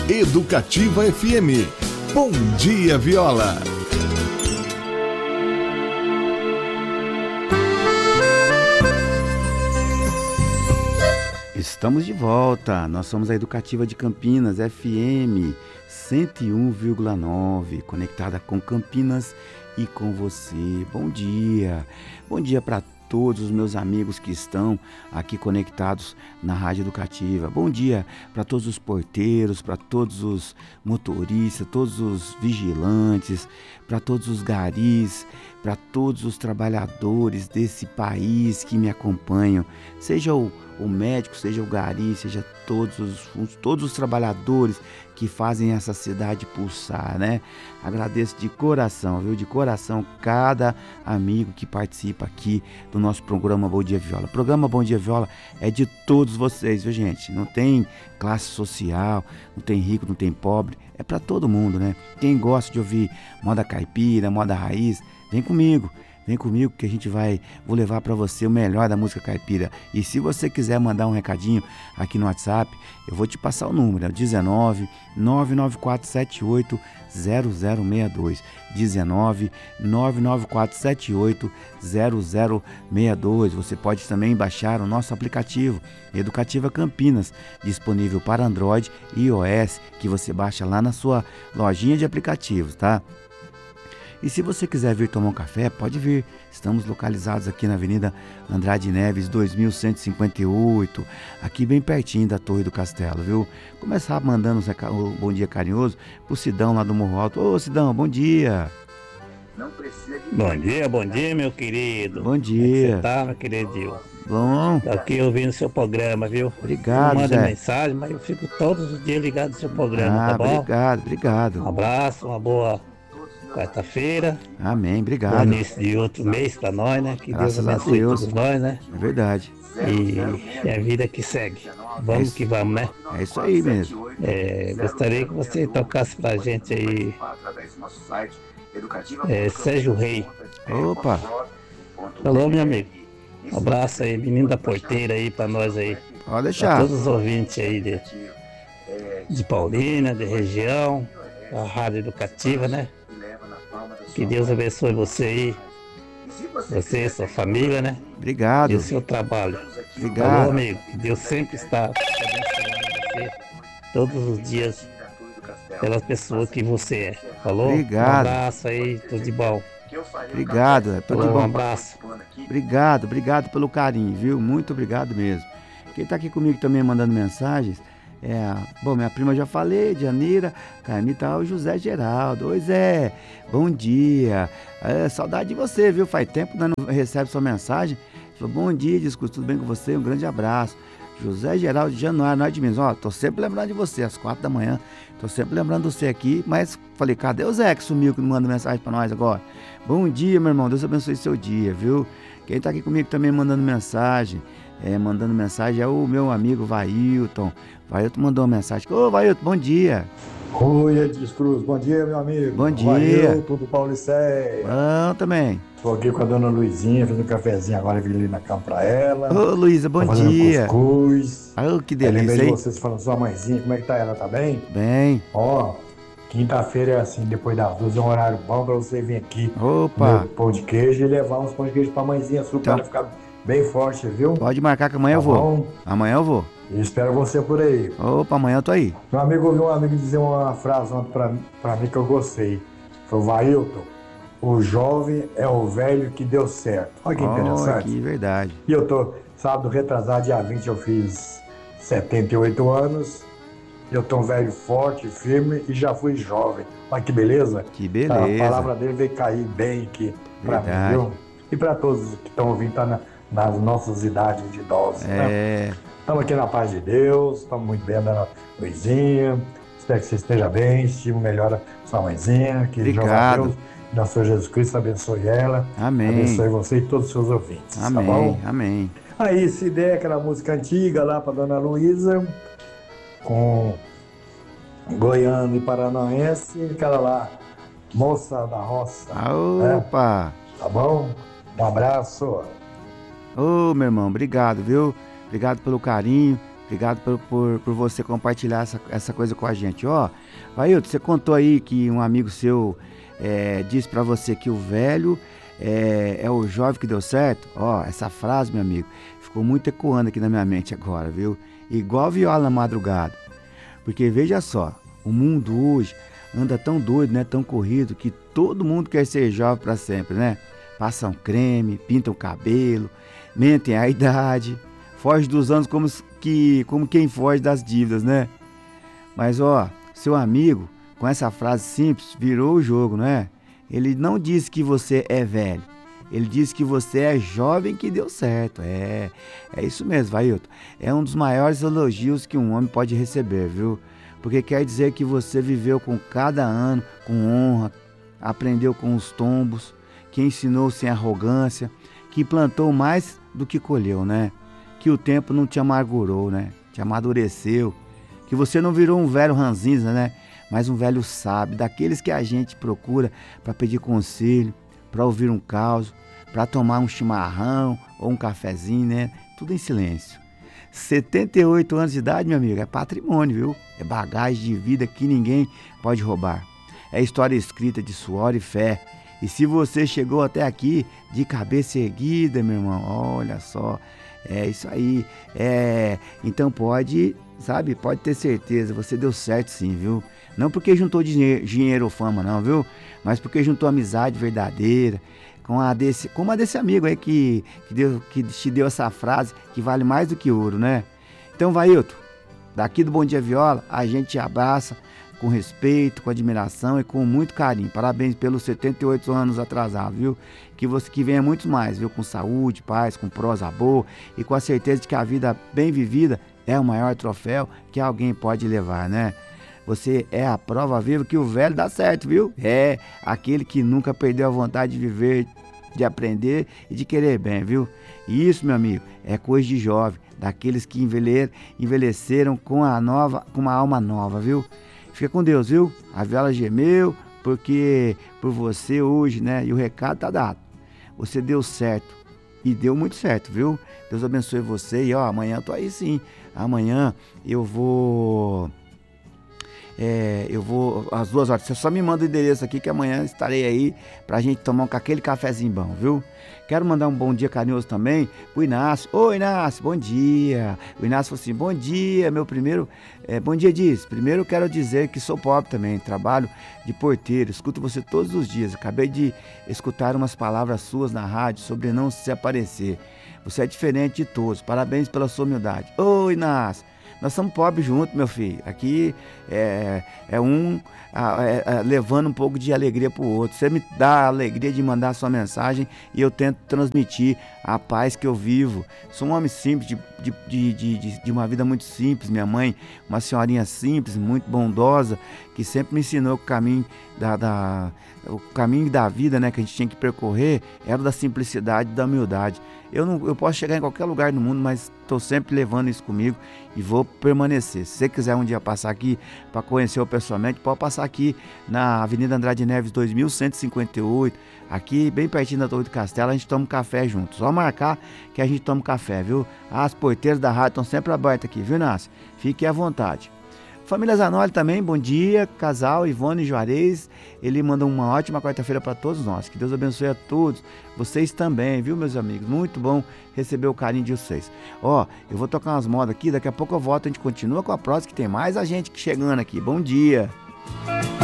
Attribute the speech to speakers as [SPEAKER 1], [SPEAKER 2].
[SPEAKER 1] Educativa FM. Bom dia, Viola.
[SPEAKER 2] Estamos de volta. Nós somos a Educativa de Campinas, FM 101,9, conectada com Campinas e com você. Bom dia. Bom dia para todos os meus amigos que estão aqui conectados na Rádio Educativa. Bom dia para todos os porteiros, para todos os motoristas, todos os vigilantes, para todos os garis, para todos os trabalhadores desse país que me acompanham, seja o médico, seja o gari, seja todos os trabalhadores que fazem essa cidade pulsar, né? Agradeço de coração, viu? De coração, cada amigo que participa aqui do nosso programa Bom Dia Viola. O programa Bom Dia Viola é de todos vocês, viu, gente? Não tem classe social, não tem rico, não tem pobre, é para todo mundo, né? Quem gosta de ouvir moda caipira, moda raiz, vem comigo. Vem comigo que vou levar para você o melhor da música caipira. E se você quiser mandar um recadinho aqui no WhatsApp, eu vou te passar o número, é 19 99478 0062. 19 99478 0062. Você pode também baixar o nosso aplicativo Educativa Campinas, disponível para Android e iOS, que você baixa lá na sua lojinha de aplicativos, tá? E se você quiser vir tomar um café, pode vir. Estamos localizados aqui na Avenida Andrade Neves, 2158, aqui bem pertinho da Torre do Castelo, viu? Começar mandando um bom dia carinhoso pro Sidão lá do Morro Alto. Ô Sidão, bom dia!
[SPEAKER 3] Bom dia, meu querido.
[SPEAKER 2] Bom dia.
[SPEAKER 3] Como você tá, meu querido?
[SPEAKER 2] Bom.
[SPEAKER 3] Tô aqui ouvindo o seu programa, viu?
[SPEAKER 2] Obrigado,
[SPEAKER 3] manda
[SPEAKER 2] Zé.
[SPEAKER 3] mensagem, mas eu fico todos os dias ligado no seu programa, tá bom?
[SPEAKER 2] Obrigado.
[SPEAKER 3] Um abraço, uma boa quarta-feira.
[SPEAKER 2] Amém, obrigado.
[SPEAKER 3] Bom início de outro mês pra nós, né? Que
[SPEAKER 2] Graças
[SPEAKER 3] Deus abençoe
[SPEAKER 2] a Deus.
[SPEAKER 3] todos nós, né?
[SPEAKER 2] É verdade.
[SPEAKER 3] E é a vida que segue. Vamos que vamos, né?
[SPEAKER 2] É isso aí mesmo.
[SPEAKER 3] Gostaria que você tocasse pra gente aí Sérgio Rei.
[SPEAKER 2] Opa!
[SPEAKER 3] Alô, meu amigo. Um abraço aí, menino da porteira aí pra nós aí.
[SPEAKER 2] Pode deixar.
[SPEAKER 3] Pra todos os ouvintes aí de Paulínia, de região, a Rádio Educativa, né? Que Deus abençoe você aí, você e sua família, né?
[SPEAKER 2] Obrigado.
[SPEAKER 3] E o seu trabalho.
[SPEAKER 2] Obrigado.
[SPEAKER 3] Alô, amigo, que Deus sempre está abençoando você todos os dias pelas pessoas que você é. Falou?
[SPEAKER 2] Obrigado.
[SPEAKER 3] Um abraço aí, tudo de bom.
[SPEAKER 2] Obrigado, tudo
[SPEAKER 3] Falou,
[SPEAKER 2] bom.
[SPEAKER 3] um abraço.
[SPEAKER 2] Obrigado pelo carinho, viu? Muito obrigado mesmo. Quem tá aqui comigo também mandando mensagens minha prima já falei, Janira, Carmita, o José Geraldo. Oi, Zé, bom dia. Saudade de você, viu? Faz tempo que não recebe sua mensagem. Falou, bom dia, discurso, tudo bem com você? Um grande abraço. José Geraldo de Januário, não é de mim. Tô sempre lembrando de você, às 4 da manhã. Tô sempre lembrando de você aqui, mas falei, cadê o Zé que sumiu, que não manda mensagem pra nós agora? Bom dia, meu irmão, Deus abençoe seu dia, viu? Quem tá aqui comigo também mandando mensagem é o meu amigo Vailton. Vailton mandou uma mensagem. Ô, Vailton, bom dia.
[SPEAKER 4] Oi, Edis Cruz, bom dia, meu amigo.
[SPEAKER 2] Bom dia.
[SPEAKER 4] Vailton do Paulicéia.
[SPEAKER 2] Bom também.
[SPEAKER 4] Estou aqui com a dona Luizinha, fazendo um cafezinho agora, vim ali na cama pra ela.
[SPEAKER 2] Ô, Luísa, bom dia.
[SPEAKER 4] Cuscuz.
[SPEAKER 2] Que delícia,
[SPEAKER 4] lembrei de
[SPEAKER 2] hein?
[SPEAKER 4] vocês falando, sua mãezinha, como é que tá ela, tá bem?
[SPEAKER 2] Bem.
[SPEAKER 4] Quinta-feira é assim, depois das 12 é um horário bom pra você vir aqui.
[SPEAKER 2] Opa.
[SPEAKER 4] No pão de queijo e levar uns pão de queijo pra mãezinha sua, pra ela ficar bem forte, viu?
[SPEAKER 2] Pode marcar que amanhã eu vou.
[SPEAKER 4] Bom?
[SPEAKER 2] Amanhã eu vou.
[SPEAKER 4] E espero você por aí.
[SPEAKER 2] Opa, amanhã eu tô aí.
[SPEAKER 4] Meu amigo, ouvi um amigo dizer uma frase ontem pra mim que eu gostei. Foi o Vailton, o jovem é o velho que deu certo. Olha que interessante.
[SPEAKER 2] Que verdade.
[SPEAKER 4] E eu tô, sábado retrasado, dia 20, eu fiz 78 anos. Eu tô um velho forte, firme e já fui jovem. Olha que beleza.
[SPEAKER 2] Que beleza.
[SPEAKER 4] A palavra dele veio cair bem aqui pra mim, viu? E pra todos que estão ouvindo, tá nas nossas idades de idosos, né? Estamos aqui na paz de Deus, estamos muito bem, dona Luizinha. Espero que você esteja bem, estima melhora sua mãezinha. Que
[SPEAKER 2] obrigado.
[SPEAKER 4] Deus, nosso Senhor Jesus Cristo, abençoe ela.
[SPEAKER 2] Amém.
[SPEAKER 4] Abençoe você e todos os seus ouvintes.
[SPEAKER 2] Amém.
[SPEAKER 4] Tá bom?
[SPEAKER 2] Amém.
[SPEAKER 4] Aí, se der aquela música antiga lá para dona Luísa, com goiano e paranaense, aquela lá, moça da roça.
[SPEAKER 2] Opa!
[SPEAKER 4] Tá bom? Um abraço.
[SPEAKER 2] Ô, meu irmão, obrigado, viu? Obrigado pelo carinho. Obrigado por você compartilhar essa coisa com a gente. Ó, Vailton, você contou aí que um amigo seu disse pra você que o velho é o jovem que deu certo. Ó, essa frase, meu amigo, ficou muito ecoando aqui na minha mente agora, viu? Igual viola na madrugada. Porque veja só, o mundo hoje anda tão doido, né? Tão corrido, que todo mundo quer ser jovem para sempre, né? Passam creme, pintam o cabelo, mentem a idade, foge dos anos como quem foge das dívidas, né? Mas ó, seu amigo, com essa frase simples, virou o jogo, não é? Ele não disse que você é velho, ele disse que você é jovem que deu certo. É isso mesmo, Vailton. É um dos maiores elogios que um homem pode receber, viu? Porque quer dizer que você viveu com cada ano, com honra, aprendeu com os tombos, que ensinou sem arrogância, que plantou mais do que colheu, né? Que o tempo não te amargurou, né? Te amadureceu, que você não virou um velho ranzinza, né? Mas um velho sábio, daqueles que a gente procura para pedir conselho, para ouvir um caos, para tomar um chimarrão ou um cafezinho, né? Tudo em silêncio. 78 anos de idade, meu amigo, é patrimônio, viu? É bagagem de vida que ninguém pode roubar. É história escrita de suor e fé. E se você chegou até aqui de cabeça erguida, meu irmão, olha só, é isso aí. Então pode ter certeza, você deu certo sim, viu? Não porque juntou dinheiro ou fama, não, viu? Mas porque juntou amizade verdadeira, como a desse amigo aí que te deu essa frase que vale mais do que ouro, né? Então, Vailton, daqui do Bom Dia Viola, a gente te abraça com respeito, com admiração e com muito carinho. Parabéns pelos 78 anos atrasados, viu? Que venha muitos mais, viu? Com saúde, paz, com prosa boa e com a certeza de que a vida bem vivida é o maior troféu que alguém pode levar, né? Você é a prova viva que o velho dá certo, viu? É aquele que nunca perdeu a vontade de viver, de aprender e de querer bem, viu? E isso, meu amigo, é coisa de jovem, daqueles que envelheceram com uma alma nova, viu? Fica com Deus, viu? A viola gemeu, porque por você hoje, né? E o recado tá dado. Você deu certo e deu muito certo, viu? Deus abençoe você e ó, amanhã eu tô aí sim. Amanhã eu vou às 2 horas. Você só me manda o endereço aqui que amanhã estarei aí pra gente tomar aquele cafezinho bom, viu? Quero mandar um bom dia carinhoso também pro Inácio. Ô Inácio, bom dia. O Inácio falou assim, bom dia, meu primeiro... bom dia, diz. Primeiro quero dizer que sou pobre também, trabalho de porteiro, escuto você todos os dias. Acabei de escutar umas palavras suas na rádio sobre não se aparecer. Você é diferente de todos, parabéns pela sua humildade. Ô Inácio, nós somos pobres juntos, meu filho. Aqui levando um pouco de alegria pro outro. Você me dá a alegria de mandar a sua mensagem e eu tento transmitir a paz que eu vivo. Sou um homem simples, de uma vida muito simples. Minha mãe, uma senhorinha simples, muito bondosa, que sempre me ensinou que o caminho da vida, né, que a gente tinha que percorrer era da simplicidade e da humildade. Eu posso chegar em qualquer lugar do mundo, mas estou sempre levando isso comigo e vou permanecer. Se você quiser um dia passar aqui para conhecer eu pessoalmente, pode passar aqui na Avenida Andrade Neves 2158, aqui bem pertinho da Torre do Castelo, a gente toma um café junto. Só marcar que a gente toma um café, viu? As porteiras da rádio estão sempre abertas aqui, viu, Nácio? Fique à vontade. Família Zanoli também, bom dia, casal Ivone Juarez, ele manda uma ótima quarta-feira para todos nós, que Deus abençoe a todos, vocês também, viu, meus amigos, muito bom receber o carinho de vocês. Ó, eu vou tocar umas modas aqui, daqui a pouco eu volto, a gente continua com a próxima, que tem mais a gente chegando aqui, bom dia.